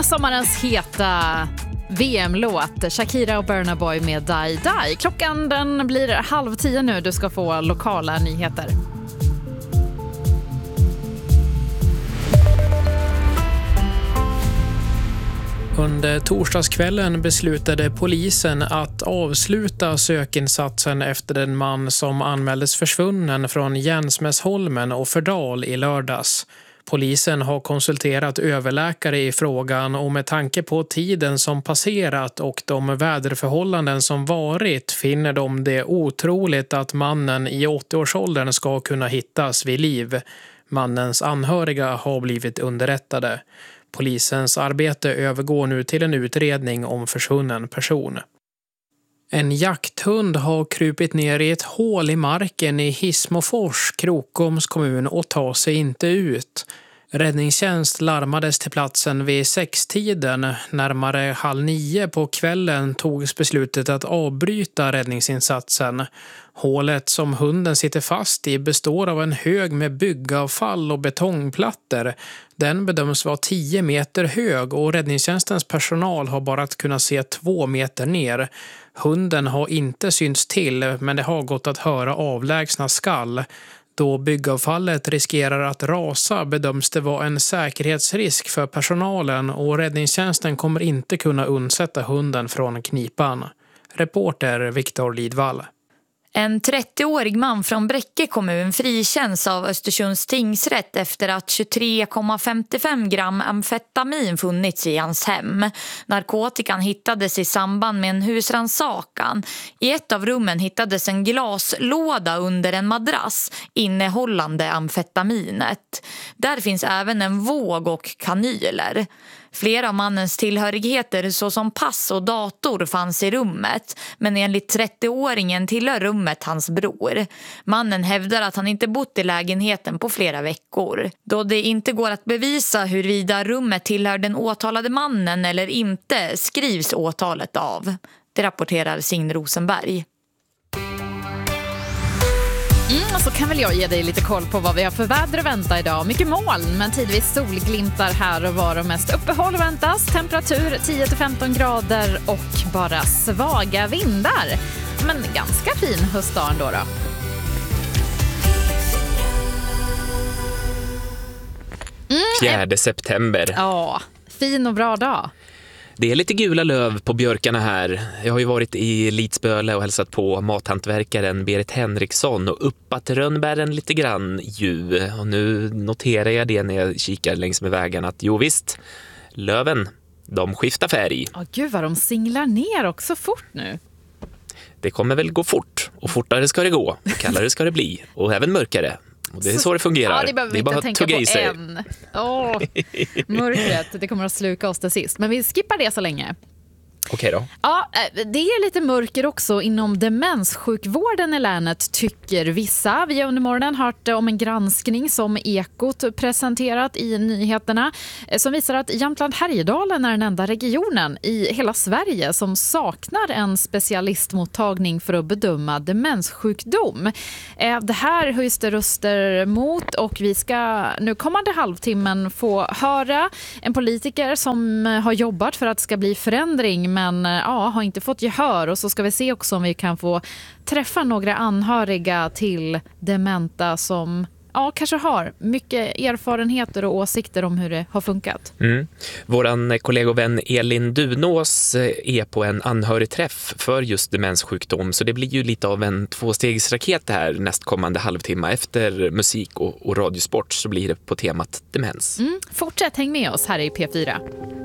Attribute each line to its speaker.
Speaker 1: Sommarens heta VM-låt, Shakira och Burna Boy med Die Die. Klockan den blir 9:30 nu, du ska få lokala nyheter.
Speaker 2: Under torsdagskvällen beslutade polisen att avsluta sökinsatsen efter den man som anmäldes försvunnen från Jänsmäsholmen och Fördal i lördags. Polisen har konsulterat överläkare i frågan och med tanke på tiden som passerat och de väderförhållanden som varit finner de det otroligt att mannen i 80-årsåldern ska kunna hittas vid liv. Mannens anhöriga har blivit underrättade. Polisens arbete övergår nu till en utredning om försvunnen person. En jakthund har krupit ner i ett hål i marken i Hissmofors, Krokoms kommun och tar sig inte ut. Räddningstjänst larmades till platsen vid 6-tiden. Närmare 8:30 på kvällen togs beslutet att avbryta räddningsinsatsen. Hålet som hunden sitter fast i består av en hög med byggavfall och betongplattor. Den bedöms vara 10 meter hög och räddningstjänstens personal har bara kunnat se 2 meter ner. Hunden har inte synts till, men det har gått att höra avlägsna skall. Då byggavfallet riskerar att rasa bedöms det vara en säkerhetsrisk för personalen och räddningstjänsten kommer inte kunna undsätta hunden från knipan. Reporter Viktor Lidvall.
Speaker 3: En 30-årig man från Bräcke kommun frikänns av Östersunds tingsrätt efter att 23,55 gram amfetamin funnits i hans hem. Narkotikan hittades i samband med en husrannsakan. I ett av rummen hittades en glaslåda under en madrass innehållande amfetaminet. Där finns även en våg och kanyler. Flera av mannens tillhörigheter såsom pass och dator fanns i rummet, men enligt 30-åringen tillhör rummet hans bror. Mannen hävdar att han inte bott i lägenheten på flera veckor. Då det inte går att bevisa huruvida rummet tillhör den åtalade mannen eller inte skrivs åtalet av. Det rapporterar Signe Rosenberg.
Speaker 1: Och så kan väl jag ge dig lite koll på vad vi har för väder att vänta idag. Mycket moln, men tidvis solglimtar här och var och mest uppehåll väntas. Temperatur 10-15 grader och bara svaga vindar. Men ganska fin höstdag ändå då.
Speaker 4: Fjärde september.
Speaker 1: Ja, fin och bra dag.
Speaker 4: Det är lite gula löv på björkarna här. Jag har ju varit i Lidsböle och hälsat på mathantverkaren Berit Henriksson och uppat rönnbären lite grann ju. Och nu noterar jag det när jag kikar längs med vägen att jo visst, löven, de skiftar färg.
Speaker 1: Gud vad de singlar ner också fort nu.
Speaker 4: Det kommer väl gå fort och fortare ska det gå, och kallare ska det bli och även mörkare. Och det är så det fungerar.
Speaker 1: Ja, det behöver vi inte tänka på än. Mörkret, det kommer att sluka oss till sist. Men vi skippar det så länge.
Speaker 4: Okej då.
Speaker 1: Ja, det är lite mörker också inom demenssjukvården i länet, tycker vissa. Vi har under morgonen hört om en granskning som Ekot presenterat i nyheterna som visar att Jämtland Härjedalen är den enda regionen i hela Sverige som saknar en specialistmottagning för att bedöma demenssjukdom. Det här höjs det röster mot och vi ska nu kommande halvtimmen få höra en politiker som har jobbat för att det ska bli förändring men har inte fått gehör, och så ska vi se också om vi kan få träffa några anhöriga till dementa som kanske har mycket erfarenheter och åsikter om hur det har funkat.
Speaker 4: Våran kollega och vän Elin Dunås är på en anhörigträff för just demenssjukdom, så det blir ju lite av en 2-stegsraket här nästkommande halvtimme. Efter musik och radiosport så blir det på temat demens.
Speaker 1: Fortsätt häng med oss här i P4.